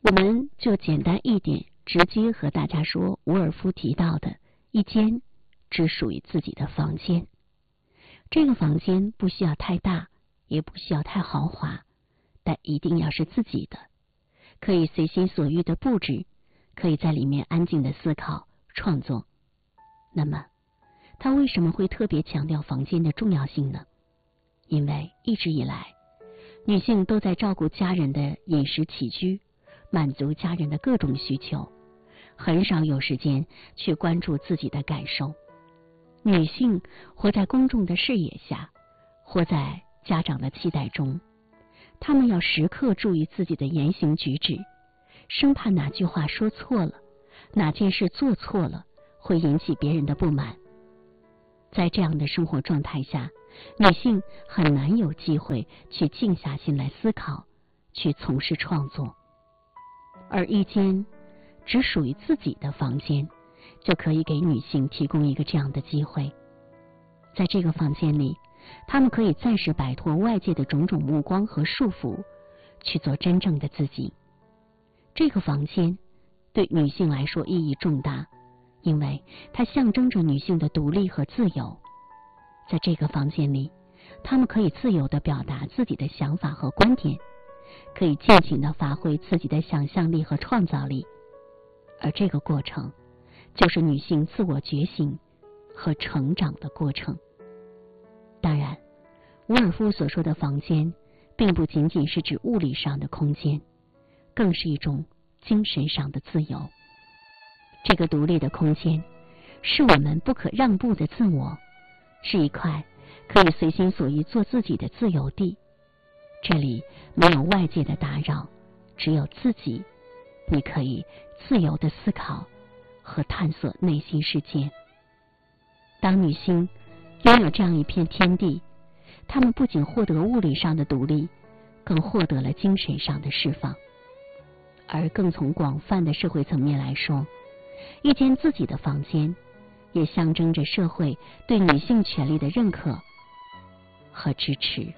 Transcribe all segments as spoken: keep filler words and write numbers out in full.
我们就简单一点，直接和大家说伍尔夫提到的一间只属于自己的房间。这个房间不需要太大，也不需要太豪华，但一定要是自己的，可以随心所欲的布置，可以在里面安静的思考创作。那么他为什么会特别强调房间的重要性呢？因为一直以来女性都在照顾家人的饮食起居，满足家人的各种需求，很少有时间去关注自己的感受。女性活在公众的视野下，活在家长的期待中，她们要时刻注意自己的言行举止，生怕哪句话说错了，哪件事做错了，会引起别人的不满。在这样的生活状态下，女性很难有机会去静下心来思考，去从事创作。而一间只属于自己的房间，就可以给女性提供一个这样的机会。在这个房间里，她们可以暂时摆脱外界的种种目光和束缚，去做真正的自己。这个房间对女性来说意义重大，因为它象征着女性的独立和自由。在这个房间里，她们可以自由地表达自己的想法和观点，可以尽情地发挥自己的想象力和创造力。而这个过程就是女性自我觉醒和成长的过程。当然，伍尔夫所说的房间并不仅仅是指物理上的空间，更是一种精神上的自由。这个独立的空间是我们不可让步的自我，是一块可以随心所欲做自己的自由地。这里没有外界的打扰，只有自己，你可以自由地思考和探索内心世界。当女性拥有这样一片天地，她们不仅获得物理上的独立，更获得了精神上的释放。而更从广泛的社会层面来说，一间自己的房间也象征着社会对女性权利的认可和支持。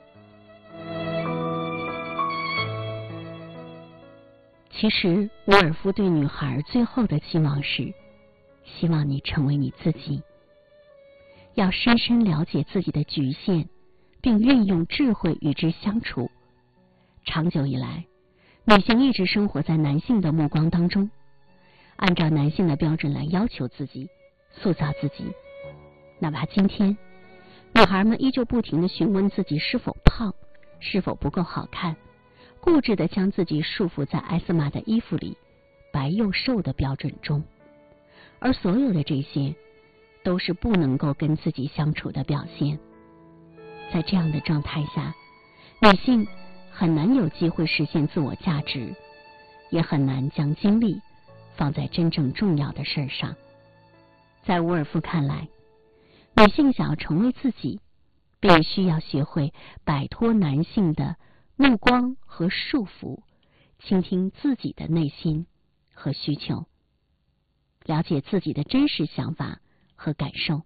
其实伍尔夫对女孩最后的期望是，希望你成为你自己，要深深了解自己的局限，并运用智慧与之相处。长久以来，女性一直生活在男性的目光当中，按照男性的标准来要求自己，塑造自己。哪怕今天女孩们依旧不停地询问自己是否胖，是否不够好看，固执地将自己束缚在艾斯玛的衣服里，白又瘦的标准中。而所有的这些都是不能够跟自己相处的表现。在这样的状态下，女性很难有机会实现自我价值，也很难将精力放在真正重要的事上。在伍尔夫看来，女性想要成为自己，必须要学会摆脱男性的目光和束缚，倾听自己的内心和需求，了解自己的真实想法和感受，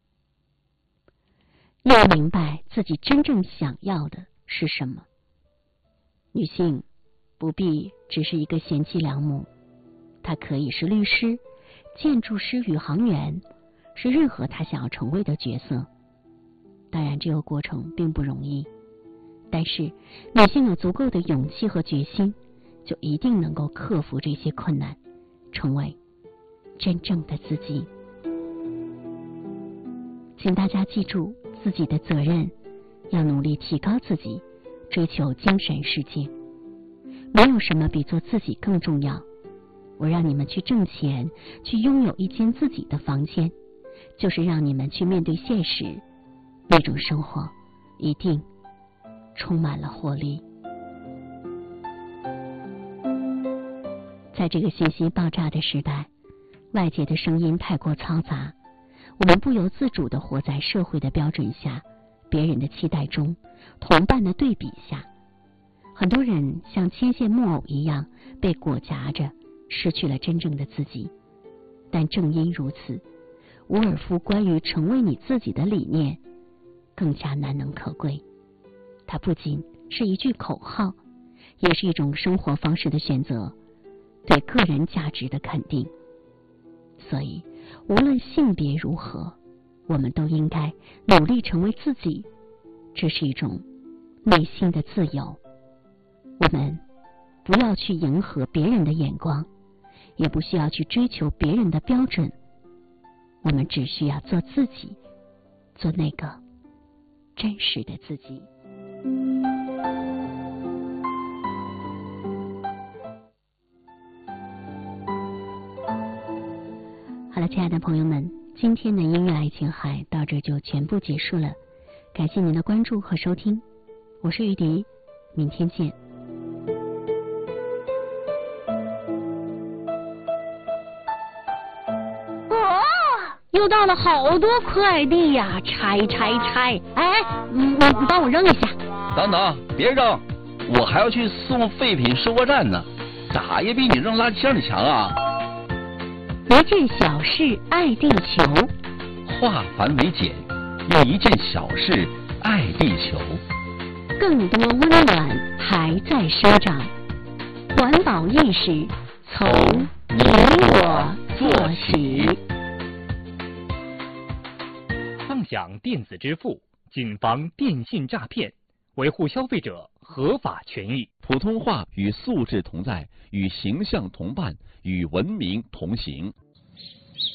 要明白自己真正想要的是什么。女性不必只是一个贤妻良母，她可以是律师、建筑师、宇航员，是任何她想要成为的角色。当然这个过程并不容易，但是女性有足够的勇气和决心，就一定能够克服这些困难，成为真正的自己。请大家记住自己的责任，要努力提高自己，追求精神世界。没有什么比做自己更重要。我让你们去挣钱，去拥有一间自己的房间，就是让你们去面对现实，那种生活一定充满了活力。在这个信息爆炸的时代，外界的声音太过嘈杂，我们不由自主地活在社会的标准下，别人的期待中，同伴的对比下。很多人像牵线木偶一样被裹夹着，失去了真正的自己。但正因如此，伍尔夫关于成为你自己的理念更加难能可贵。它不仅是一句口号， 也是一种生活方式的选择，对个人价值的肯定。所以无论性别如何，我们都应该努力成为自己，这是一种内心的自由。我们不要去迎合别人的眼光，也不需要去追求别人的标准，我们只需要做自己，做那个真实的自己。好了，亲爱的朋友们，今天的音乐爱琴海到这就全部结束了，感谢您的关注和收听，我是雨迪，明天见。又到了好多快递呀，拆拆拆！哎，你你你帮我扔一下。 等等，别扔，我还要去送废品收货站呢，咋也比你扔垃圾箱里强啊！ 一件小事爱地球， 化繁为简，用一件小事爱地球。 更多温暖还在生长，环保意识从你我做起。 畅享电子支付，谨防电信诈骗，维护消费者合法权益。 普通话与素质同在，与形象同伴，与文明同行。